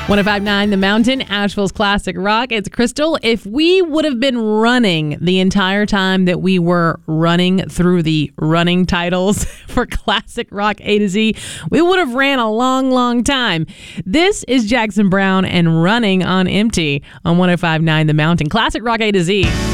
105.9 The Mountain, Asheville's classic rock. It's Crystal. If we would have been running the entire time that we were running through the running titles for classic rock A to Z, we would have ran a long, long time. This is Jackson Browne and Running on Empty on 105.9 The Mountain, classic rock A to Z.